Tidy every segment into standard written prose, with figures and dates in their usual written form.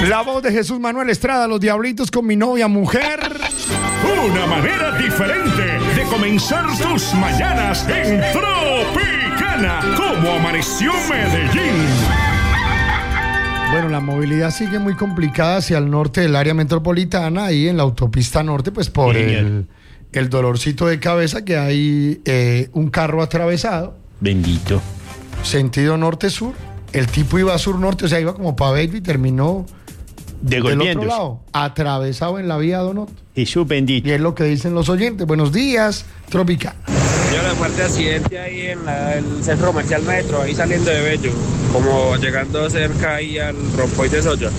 La voz de Jesús Manuel Estrada, Los Diablitos con mi novia mujer. Una manera diferente de comenzar tus mañanas en Tropicana. Como amaneció Medellín. Bueno, la movilidad sigue muy complicada hacia el norte del área metropolitana y en la autopista norte, pues por el dolorcito de cabeza que hay un carro atravesado. Bendito. Sentido norte-sur. El tipo iba sur-norte, o sea, iba como para Baby y terminó del otro lado, atravesado en la vía Donot. Jesús bendito. Y es lo que dicen los oyentes. Buenos días, Tropicana. Yo la fuerte accidente ahí en el centro comercial Metro, ahí saliendo de Bello, como llegando cerca ahí al Rompoy de Soya.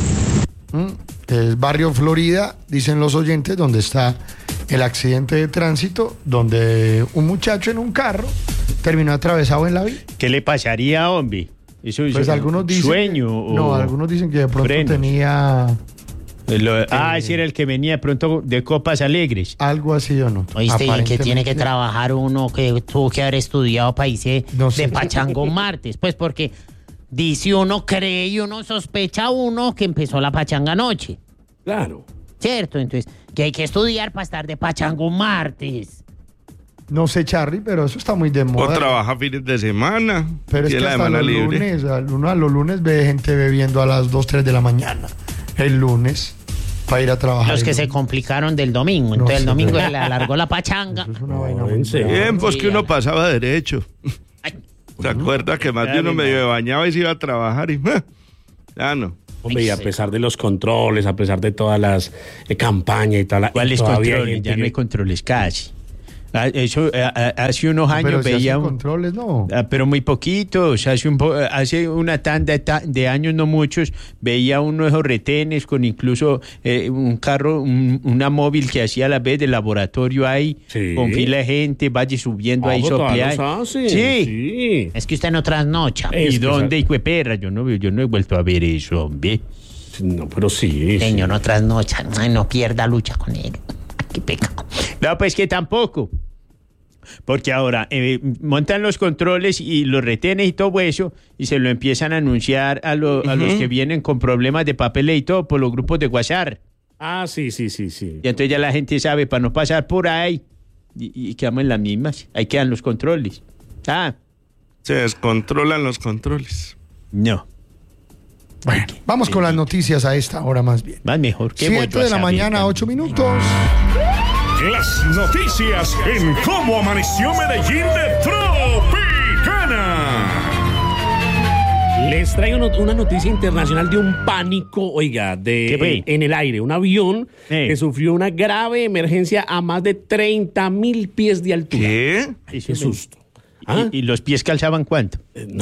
Es barrio Florida, dicen los oyentes, donde está el accidente de tránsito, donde un muchacho en un carro terminó atravesado en la vía. ¿Qué le pasaría, hombre? Eso pues algunos dicen sueño que, no, algunos dicen que de pronto frenos. Tenía ese era el que venía de pronto de Copas Alegres. Algo así o no. Oíste, y que tiene que trabajar uno que tuvo que haber estudiado países de Pachangó martes, pues porque dice uno, cree y uno sospecha uno que empezó la pachanga anoche. Claro. Cierto, entonces, que hay que estudiar para estar de Pachangó martes. No sé, Charly, pero eso está muy de moda. O trabaja fines de semana. Pero es que hasta los lunes, uno a los lunes ve gente bebiendo a las 2, 3 de la mañana. El lunes, para ir a trabajar. Los que se complicaron del domingo. Entonces el domingo se le alargó la pachanga. Eso es una vaina muy tiempos que uno pasaba derecho. ¿Se acuerda que más de uno medio bañaba y se iba a trabajar? Y ya no. Hombre, y a pesar de los controles, a pesar de todas las campañas y tal. ¿Cuáles controles? Ya no hay controles casi. Eso hace unos años pero veía controles, no. Pero muy poquitos. Hace una tanda de años, no muchos, veía uno de esos retenes con incluso un carro, una móvil que hacía a la vez de laboratorio ahí, sí, con fila de gente, vaya subiendo ahí soplea. Sí. Es que usted no trasnocha. ¿Y dónde, hijo de perra? Yo no he vuelto a ver eso, hombre. No, pero sí. Señor, no trasnocha. No pierda lucha con él. Qué pecado. No, pues que tampoco. Porque ahora montan los controles y los retenes y todo eso y se lo empiezan a anunciar a los que vienen con problemas de papel y todo por los grupos de WhatsApp. Ah, sí. Y entonces ya la gente sabe para no pasar por ahí y quedamos en las mismas. Ahí quedan los controles. Se descontrolan los controles. No. Bueno, vamos con las noticias a esta hora más bien. Más mejor. 7 de la mañana, 8 minutos. Las noticias en Cómo Amaneció Medellín de Tropicana. Les traigo una noticia internacional de un pánico, oiga, en el aire. Un avión que sufrió una grave emergencia a más de 30.000 pies de altura. ¿Qué? Qué susto. ¿Y los pies calzaban cuánto?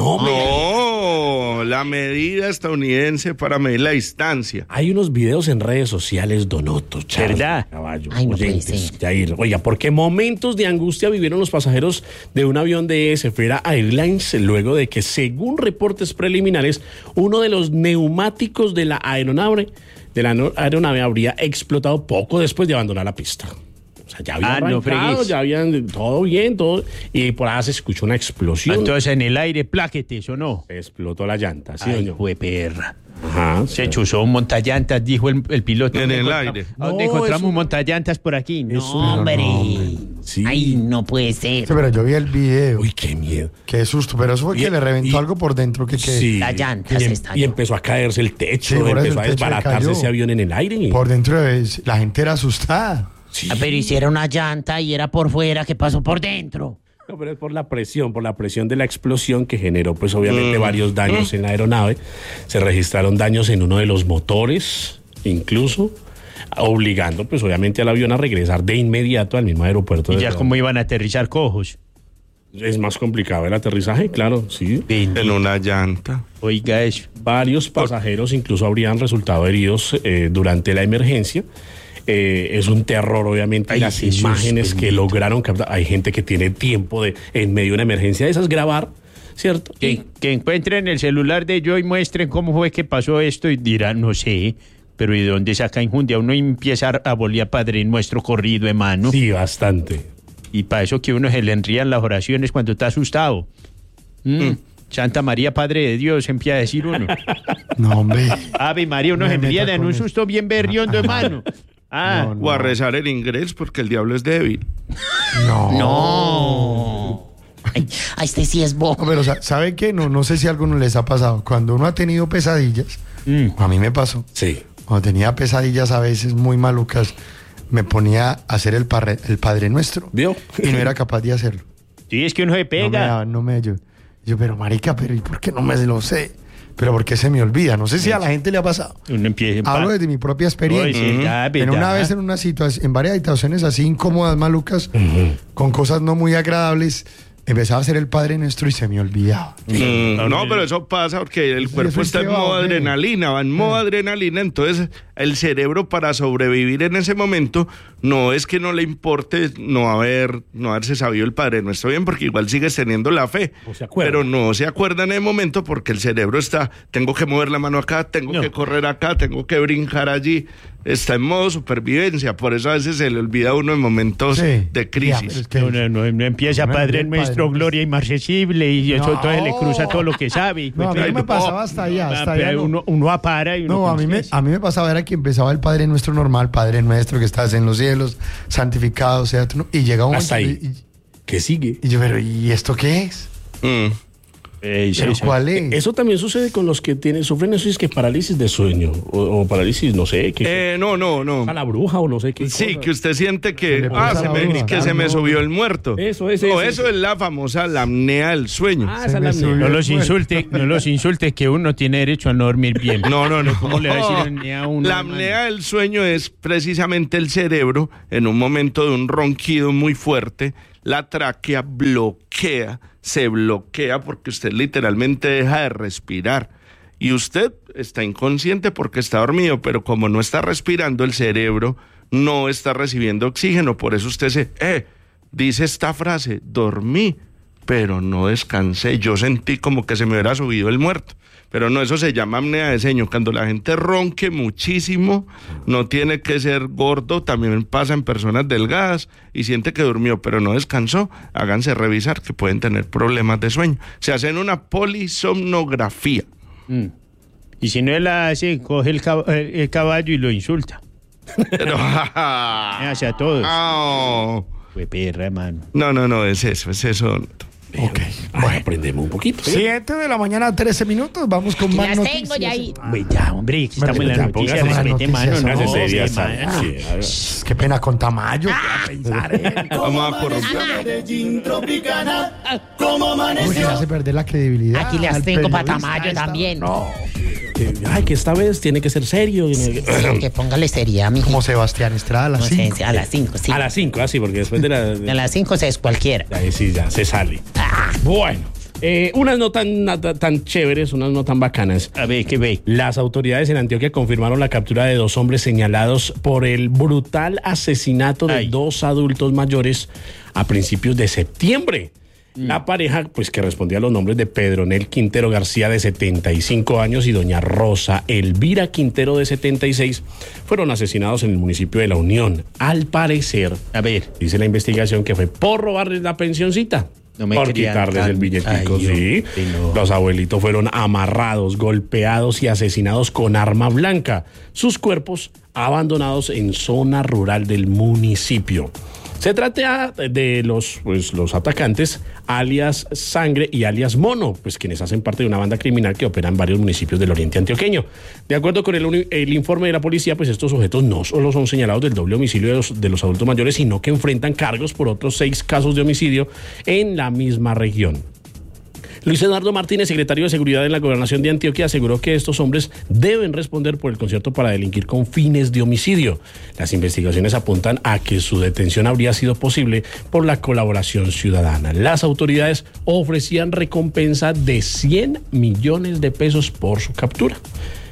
No, la medida estadounidense para medir la distancia. Hay unos videos en redes sociales, Donoto, Charly, ¿verdad? Caballo, ay, no oyentes, puede ser. Jair. Oiga, porque momentos de angustia vivieron los pasajeros de un avión de Sefera Airlines luego de que, según reportes preliminares, uno de los neumáticos de la aeronave habría explotado poco después de abandonar la pista. O sea, ya habían arrancado, ya habían todo bien, y por ahí se escuchó una explosión. Entonces en el aire, pláquete, ¿eso no? Explotó la llanta, sí, ay, fue perra. Ajá, se chuzó un montallantas, dijo el piloto. En el aire. ¿Dónde encontramos un montallantas por aquí? No, hombre. Sí. Ay, no puede ser. Sí, pero yo vi el video. Uy, qué miedo. Qué susto, pero eso fue que le reventó algo por dentro. Sí. La llanta se estalló. Y empezó a caerse el techo, Sí, empezó a desbaratarse ese avión en el aire. Por dentro, la gente era asustada. Sí. Pero hiciera una llanta y era por fuera, ¿qué pasó por dentro? No, pero es por la presión de la explosión que generó, pues obviamente varios daños en la aeronave. Se registraron daños en uno de los motores, incluso, obligando, pues obviamente al avión a regresar de inmediato al mismo aeropuerto. ¿Y ya cómo iban a aterrizar cojos? Es más complicado el aterrizaje, claro, sí. En una llanta. Oiga eso. Varios pasajeros incluso habrían resultado heridos durante la emergencia. Es un terror, obviamente. Ay, las imágenes que lograron captar. Hay gente que tiene tiempo en medio de una emergencia de esas, grabar, ¿cierto? Que encuentren el celular de yo y muestren cómo fue que pasó esto y dirán, no sé, pero ¿y de dónde saca injundia? Uno empieza a bolear Padre Nuestro corrido, hermano. Sí, bastante. Y para eso que uno se le enrían las oraciones cuando está asustado. Santa María, Padre de Dios, empieza a decir uno. No, hombre. Ave María, uno No se me enreda meta en con un eso. susto bien berriondo, hermano. Ah, O a rezar el inglés porque el diablo es débil. No. Ay, este sí es No, bobo. pero ¿sabe qué? No sé si a alguno les ha pasado. Cuando uno ha tenido pesadillas, a mí me pasó. Sí. Cuando tenía pesadillas a veces muy malucas, me ponía a hacer el Padre Nuestro. ¿Vio? Y no era capaz de hacerlo. sí, es que uno se pega. Yo, pero marica, pero ¿y por qué no me lo sé? Pero ¿por qué se me olvida? No sé si a la gente le ha pasado. Uno empieza en Hablo paz. desde mi propia experiencia. Uy, sí, ya, En una ya. vez en una situación, en varias situaciones así incómodas, malucas, con cosas no muy agradables, empezaba a hacer el Padre Nuestro y se me olvidaba. No, pero eso pasa porque el cuerpo eso está en es que modo va, adrenalina, va en modo adrenalina, entonces el cerebro para sobrevivir en ese momento no es que no le importe no haberse sabido el Padre Nuestro bien, porque igual sigues teniendo la fe, No se acuerda. pero no se acuerda en el momento porque el cerebro está, tengo que mover la mano acá, tengo que correr acá, tengo que brincar allí, está en modo supervivencia, por eso a veces se le olvida a uno en momentos Sí. de crisis. Ya, pero es que- No empieza No, Padre el Nuestro, Padre gloria inmarcesible, y eso No. todo le cruza todo lo que sabe. No, a mí no me no. pasaba hasta allá. Hasta allá Pero no. uno apara y uno No, a mí me pasaba, era que empezaba el Padre Nuestro normal, Padre Nuestro que estás en los cielos, santificado sea tu nombre, y llega un momento Hasta ahí. ¿Qué sigue? y yo, pero ¿y esto qué es? ¿Pero cuál es? Eso también sucede con los que sufren eso, es que parálisis de sueño o parálisis, no sé, que No. a la bruja o no sé qué. Sí, cosa. que usted siente Se que, le pasa la bruja. que se me subió el muerto. Eso es, No, eso. eso es la famosa la apnea del sueño. Ah, Se esa es me la subió. mía. No los insulte, que uno tiene derecho a no dormir bien. No. ¿Cómo le va a decir apnea a uno, La hermano? apnea del sueño es precisamente el cerebro en un momento de un ronquido muy fuerte. La tráquea se bloquea porque usted literalmente deja de respirar. Y usted está inconsciente porque está dormido, pero como no está respirando, el cerebro no está recibiendo oxígeno. Por eso usted dice esta frase: dormí, pero no descansé. Yo sentí como que se me hubiera subido el muerto. Pero no, eso se llama apnea de sueño. Cuando la gente ronque muchísimo, no tiene que ser gordo, también pasa en personas delgadas y siente que durmió, pero no descansó. Háganse revisar que pueden tener problemas de sueño. Se hacen una polisomnografía. Y si no él la hace, coge el caballo y lo insulta. Pero, Hace a todos. no, Fue perra, hermano. no, es eso. Ok. Bueno, aprendemos un poquito. 7:00 a 13 minutos, vamos con Aquí más las noticias. tengo ya ahí. Ya, hombre, que estamos en la ya, noticia, póngase las respete, mano. noticias, No, hombre. Hágase seria, hombre, mano. sí, haga. Qué pena con Tamayo, ¿qué va a pensar él? Vamos a corromper. Uy, le hace perder la credibilidad. Aquí las al tengo para periodista Tamayo esta- también. No, Ay, que esta vez tiene que ser serio. Que póngale sería, mijo. como Sebastián Estrada a las 5. A las 5, sí. A las 5, así, porque después de A las 5 se es cualquiera. Ahí sí, ya se sale. Bueno, unas no tan chéveres, unas no tan bacanas. A ver, ¿qué ve? Las autoridades en Antioquia confirmaron la captura de 2 hombres señalados por el brutal asesinato de Ay. 2 adultos mayores a principios de septiembre. La pareja, pues que respondía a los nombres de Pedronel Quintero García, de 75 años, y doña Rosa Elvira Quintero, de 76, fueron asesinados en el municipio de La Unión. Al parecer, A ver. dice la investigación que fue por robarles la pensioncita. No me por querían quitarles dar- el billetico, Ay, sí. hombre, no. Los abuelitos fueron amarrados, golpeados y asesinados con arma blanca. Sus cuerpos abandonados en zona rural del municipio. Se trata de los atacantes, alias Sangre y alias Mono, pues quienes hacen parte de una banda criminal que opera en varios municipios del oriente antioqueño. De acuerdo con el informe de la policía, pues estos sujetos no solo son señalados del doble homicidio de los adultos mayores, sino que enfrentan cargos por otros 6 casos de homicidio en la misma región. Luis Eduardo Martínez, secretario de Seguridad en la Gobernación de Antioquia, aseguró que estos hombres deben responder por el concierto para delinquir con fines de homicidio. Las investigaciones apuntan a que su detención habría sido posible por la colaboración ciudadana. Las autoridades ofrecían recompensa de 100 millones de pesos por su captura.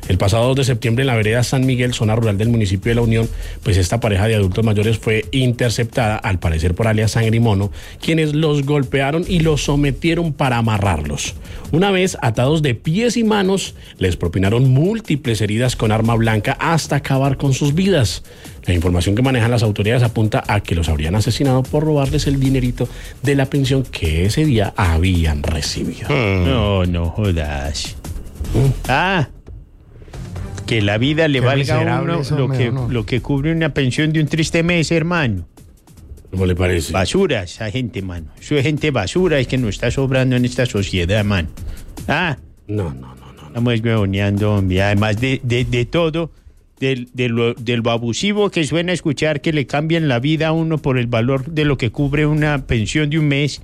El pasado 2 de septiembre en la vereda San Miguel, zona rural del municipio de La Unión, pues esta pareja de adultos mayores fue interceptada, al parecer por alias Sangre y Mono, quienes los golpearon y los sometieron para amarrarlos. Una vez atados de pies y manos, les propinaron múltiples heridas con arma blanca hasta acabar con sus vidas. La información que manejan las autoridades apunta a que los habrían asesinado por robarles el dinerito de la pensión que ese día habían recibido. No jodas. Que la vida le valga a uno lo que cubre una pensión de un triste mes, hermano. ¿Cómo le parece? Basura esa gente, mano. Eso es gente basura, es que nos está sobrando en esta sociedad, mano. No. Estamos huevoneando, hombre. Además de todo, de lo abusivo que suena escuchar que le cambian la vida a uno por el valor de lo que cubre una pensión de un mes,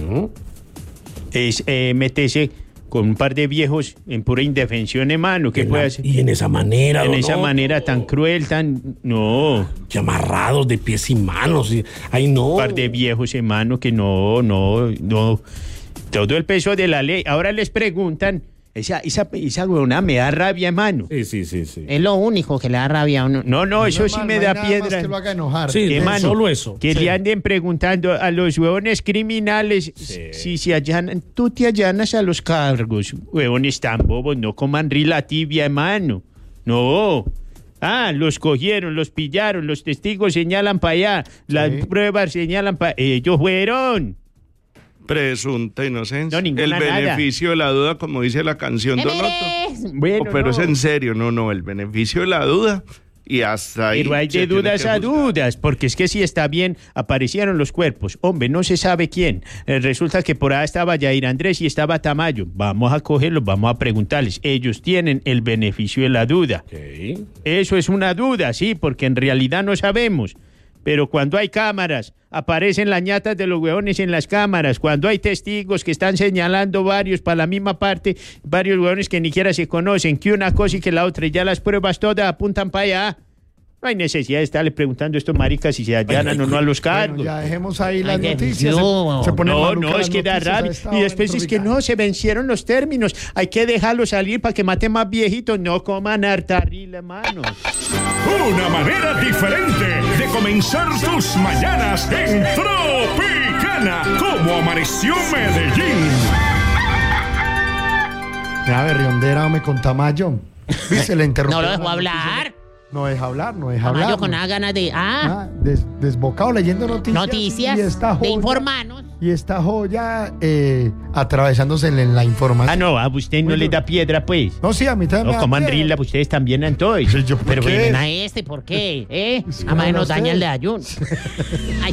es meterse con un par de viejos en pura indefensión, hermano. ¿Qué puede hacer? Y en esa manera, En esa manera tan cruel, No. Que amarrados de pies y manos. Ay, no. Un par de viejos, hermano, que no. Todo el peso de la ley. Ahora les preguntan. Esa huevona me da rabia, hermano. Sí. Es lo único que le da rabia a uno. No, eso sí me da piedra. Más que lo haga enojar. Sí, hermano, solo eso. Que le anden preguntando a los huevones criminales si se allanan. Tú te allanas a los cargos. Huevones tan bobos, no coman rila tibia, hermano. No. Los cogieron, los pillaron, los testigos señalan para allá, las pruebas señalan para... Ellos fueron. Presunta inocencia. No, el beneficio de la duda, como dice la canción de Onoto. Bueno, pero es en serio, no, el beneficio de la duda y hasta ahí. Pero hay de dudas a dudas, porque es que si está bien, aparecieron los cuerpos. Hombre, no se sabe quién. Resulta que por ahí estaba Yair Andrés y estaba Tamayo. Vamos a cogerlos, vamos a preguntarles. Ellos tienen el beneficio de la duda. Okay. Eso es una duda, sí, porque en realidad no sabemos. Pero cuando hay cámaras, aparecen las ñatas de los huevones en las cámaras. Cuando hay testigos que están señalando varios para la misma parte, varios huevones que ni siquiera se conocen, que una cosa y que la otra, y ya las pruebas todas apuntan para allá. No hay necesidad de estarle preguntando a estos maricas si se allanan o no a los cargos. Bueno, ya dejemos ahí las noticias. No, es que da rabia. Y después es que no, se vencieron los términos. Hay que dejarlo salir para que mate más viejitos. No coman hartarril, hermano. Una manera diferente de comenzar tus mañanas en Tropicana. Como amaneció Medellín. Mira, berriondera, me con Tamayo. ¿Viste? Le interrumpió. No lo dejó hablar. No deja hablar. Tamayo con nada ganas de... Desbocado leyendo noticias. De informarnos. Y está joya atravesándose en la información. Usted no le da piedra, pues. No, sí, a mí también. No, coman rila, ustedes también han todos. Sí, Pero ven a ¿por qué? Además nos daña el de ayuno. Ay,